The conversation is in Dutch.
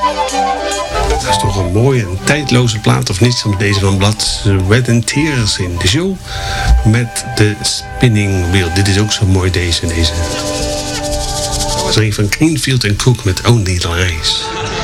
Dat is toch een mooie en tijdloze plaat, of niet? Met deze van Blood, Sweat and Tears in de show. Met de Spinning Wheel. Dit is ook zo mooi, deze. Dat was een van Greenfield & Cook met Only Lies.